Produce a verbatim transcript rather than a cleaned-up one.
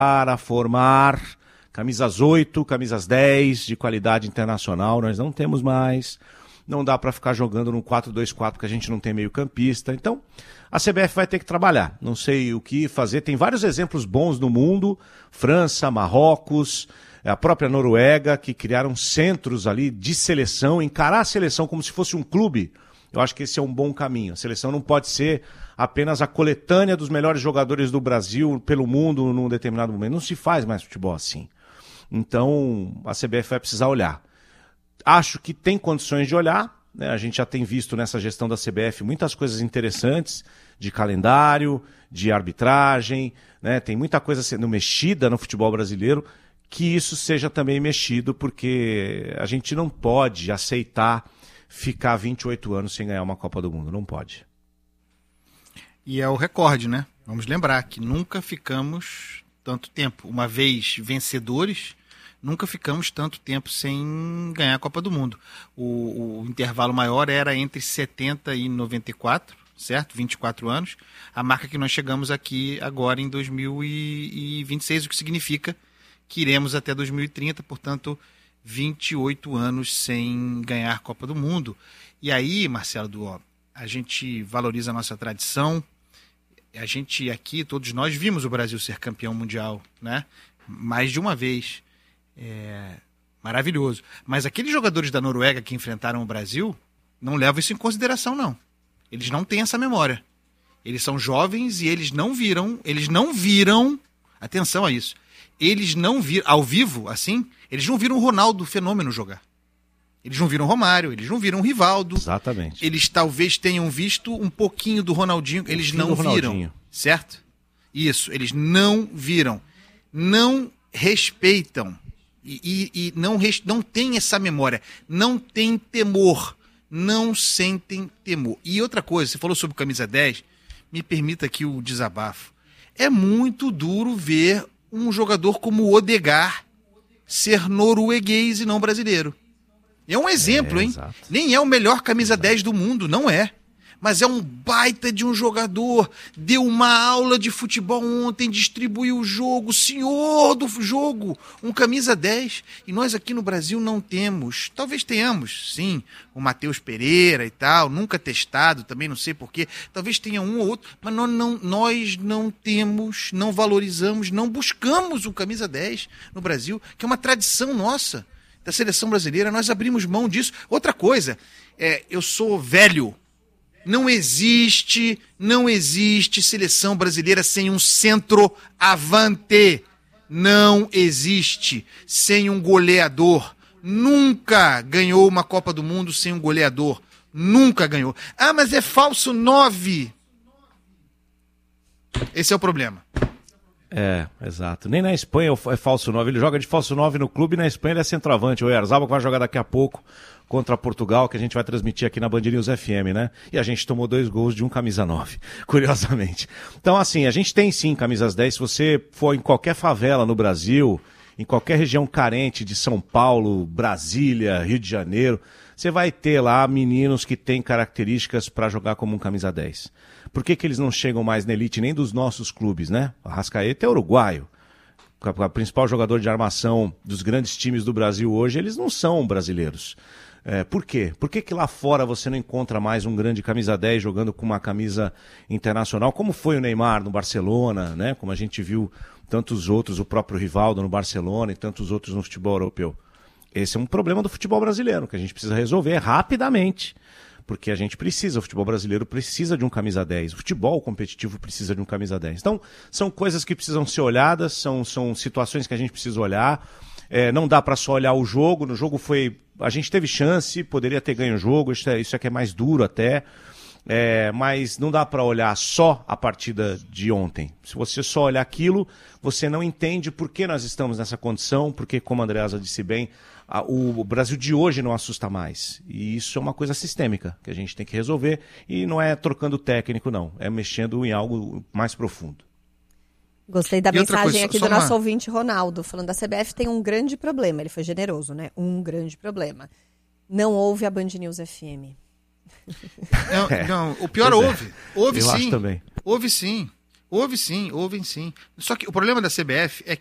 para formar camisas oito, camisas dez de qualidade internacional. Nós não temos mais. Não dá para ficar jogando no quatro dois quatro porque a gente não tem meio campista. Então, a C B F vai ter que trabalhar. Não sei o que fazer. Tem vários exemplos bons no mundo. França, Marrocos, a própria Noruega, que criaram centros ali de seleção. Encarar a seleção como se fosse um clube. Eu acho que esse é um bom caminho. A seleção não pode ser apenas a coletânea dos melhores jogadores do Brasil pelo mundo num determinado momento. Não se faz mais futebol assim. Então, a C B F vai precisar olhar. Acho que tem condições de olhar, né? A gente já tem visto nessa gestão da C B F muitas coisas interessantes de calendário, de arbitragem, né? Tem muita coisa sendo mexida no futebol brasileiro, que isso seja também mexido, porque a gente não pode aceitar ficar vinte e oito anos sem ganhar uma Copa do Mundo, não pode. E é o recorde, né? Vamos lembrar que nunca ficamos tanto tempo, uma vez vencedores, nunca ficamos tanto tempo sem ganhar a Copa do Mundo. O, o intervalo maior era entre setenta e noventa e quatro, certo? vinte e quatro anos. A marca que nós chegamos aqui agora em dois mil e vinte e seis, o que significa que iremos até dois mil e trinta, portanto, vinte e oito anos sem ganhar a Copa do Mundo. E aí, Marcelo Duó, a gente valoriza a nossa tradição. A gente aqui, todos nós, vimos o Brasil ser campeão mundial, né? Mais de uma vez. É maravilhoso. Mas aqueles jogadores da Noruega que enfrentaram o Brasil não levam isso em consideração, não. Eles não têm essa memória. Eles são jovens e eles não viram, eles não viram, atenção a isso, eles não viram, ao vivo, assim, eles não viram o Ronaldo Fenômeno jogar. Eles não viram o Romário, eles não viram o Rivaldo. Exatamente. Eles talvez tenham visto um pouquinho do Ronaldinho, eles não viram, certo? Isso, eles não viram. Não respeitam. E, e, e não, não tem essa memória, não tem temor, não sentem temor. E outra coisa, você falou sobre camisa dez, me permita aqui o desabafo. É muito duro ver um jogador como o Odegaard ser norueguês e não brasileiro. É um exemplo, é, hein? Exato. Nem é o melhor camisa exato. dez do mundo, não é. Mas é um baita de um jogador, deu uma aula de futebol ontem, distribuiu o jogo, senhor do jogo, um camisa dez. E nós aqui no Brasil não temos, talvez tenhamos, sim, o Matheus Pereira e tal, nunca testado, também não sei porquê, talvez tenha um ou outro, mas nós não, nós não temos, não valorizamos, não buscamos o camisa dez no Brasil, que é uma tradição nossa, da seleção brasileira, nós abrimos mão disso. Outra coisa, é, eu sou velho, Não existe, não existe seleção brasileira sem um centroavante. Não existe sem um goleador. Nunca ganhou uma Copa do Mundo sem um goleador. Nunca ganhou. Ah, mas é falso nove. Esse é o problema. É, exato. Nem na Espanha é falso nove. Ele joga de falso nove no clube e na Espanha ele é centroavante. O Oyarzabal vai jogar daqui a pouco contra Portugal, que a gente vai transmitir aqui na Band News F M, né? E a gente tomou dois gols de um camisa nove, curiosamente. Então, assim, a gente tem sim camisas dez. Se você for em qualquer favela no Brasil, em qualquer região carente de São Paulo, Brasília, Rio de Janeiro, você vai ter lá meninos que têm características para jogar como um camisa dez. Por que que eles não chegam mais na elite nem dos nossos clubes, né? O Arrascaeta é uruguaio. O principal jogador de armação dos grandes times do Brasil hoje, eles não são brasileiros. É, por quê? Por que que lá fora você não encontra mais um grande camisa dez jogando com uma camisa internacional, como foi o Neymar no Barcelona, né? Como a gente viu tantos outros, o próprio Rivaldo no Barcelona e tantos outros no futebol europeu. Esse é um problema do futebol brasileiro, que a gente precisa resolver rapidamente, porque a gente precisa, o futebol brasileiro precisa de um camisa dez, o futebol competitivo precisa de um camisa dez. Então, são coisas que precisam ser olhadas, são, são situações que a gente precisa olhar. É, não dá para só olhar o jogo, no jogo foi... A gente teve chance, poderia ter ganho o jogo, isso, é, isso aqui é mais duro até, é, mas não dá para olhar só a partida de ontem. Se você só olhar aquilo, você não entende por que nós estamos nessa condição, porque, como a Andreasa disse bem, a, o Brasil de hoje não assusta mais. E isso é uma coisa sistêmica que a gente tem que resolver, e não é trocando técnico, não, é mexendo em algo mais profundo. Gostei da E outra mensagem coisa, aqui só do nosso uma- ouvinte Ronaldo, falando da C B F tem um grande problema. Ele foi generoso, né? Um grande problema. Não ouve a Band News F M. Não, É. não, o pior Pois é. houve. Houve Eu sim. acho também. Houve sim. Houve sim, houve sim. Só que o problema da C B F é